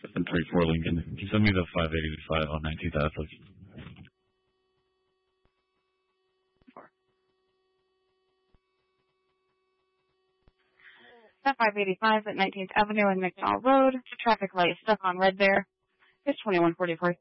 And 3-4 Lincoln. Can you send me the 585 on 19th Ave, please? That 585 at 19th Avenue and McDonald Road. Traffic light stuck on red there. It's 2144.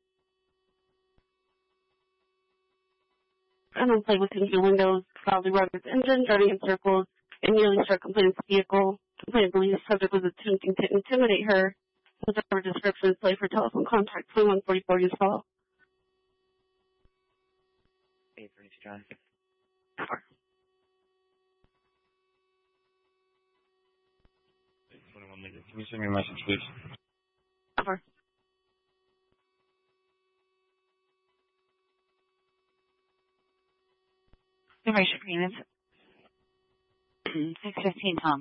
And then play with your windows, proudly revved its engine, driving in circles, and nearly struck complainant's vehicle. Complainant believes the subject was attempting to intimidate her. Whatever descriptions, play for telephone contact 2144 use follow. 832 John. Over. 21 Lincoln. Can you send me a message, please? Over. Information agreements. 615 Tom.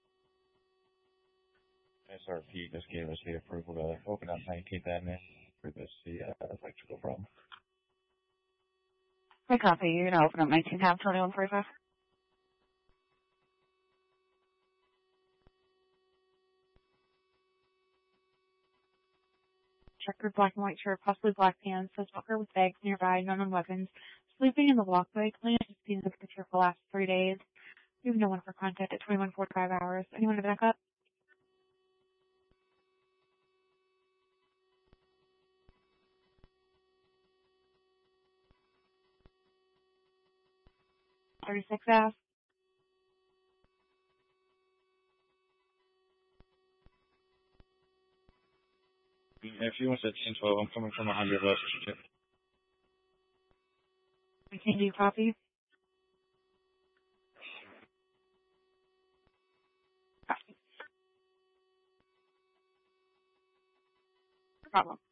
SRP just gave us the approval to open up 19th Avenue for this electrical problem. Great copy. You're going to open up 19th Ave 2145. Checkered black and white shirt, possibly black pants, says walker with bags nearby, none on weapons. Sleeping in the walkway, clean has seen the picture for the last 3 days. You have no one for contact at 2145 hours. Anyone to back up? $36 Ave. If you want to 1012, I'm coming from 100 West Virginia. Can you copy? Copy. No problem.